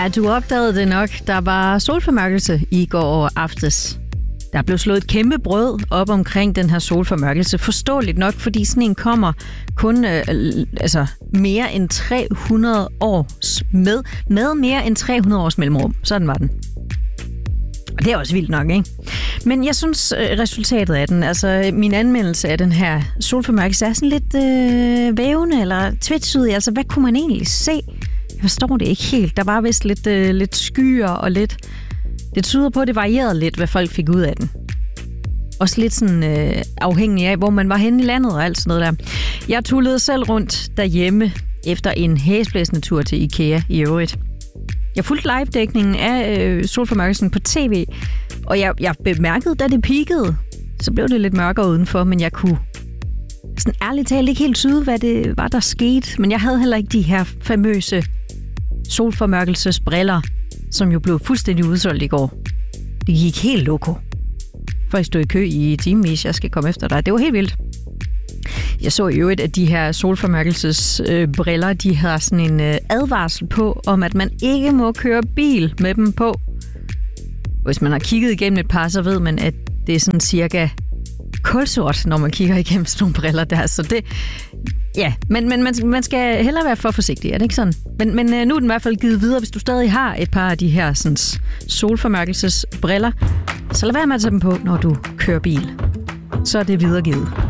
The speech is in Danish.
Ja, du opdagede det nok. Der var solformørkelse i går aftes. Der blev slået et kæmpe brød op omkring den her solformørkelse. Forståeligt nok, fordi sådan en kommer kun mere end 300 års med mere end 300 års mellemrum. Sådan var den. Og det er også vildt nok, ikke? Men jeg synes, resultatet af den, altså min anmeldelse af den her solformørkelse, er sådan lidt vævende eller tvetydig. Altså, hvad kunne man egentlig se? Jeg forstår det ikke helt. Der var vist lidt skyer og lidt... Det tyder på, at det varierede lidt, hvad folk fik ud af den. Også lidt sådan afhængig af, hvor man var henne i landet og alt sådan noget der. Jeg tullede selv rundt derhjemme efter en hæsblæsende tur til IKEA i øvrigt. Jeg fulgte live-dækningen af solformørkelsen på tv, og jeg bemærkede, da det peakede, så blev det lidt mørkere udenfor, men jeg kunne sådan ærligt talt ikke helt tyde, hvad det var, der skete. Men jeg havde heller ikke de her famøse solformørkelsesbriller, som jo blev fuldstændig udsolgt i går. Det gik helt loko. Folk stod i kø i timevis, jeg skal komme efter dig. Det var helt vildt. Jeg så i øvrigt, at de her solformørkelsesbriller, de har sådan en advarsel på, om at man ikke må køre bil med dem på. Hvis man har kigget igennem et par, så ved man, at det er sådan cirka kulsort, når man kigger igennem sådan nogle briller der. Så det... Ja, men man skal hellere være for forsigtig, er det ikke sådan? Men nu er den i hvert fald givet videre. Hvis du stadig har et par af de her sådan, solformørkelsesbriller, så lad være med at tage dem på, når du kører bil. Så er det videregivet.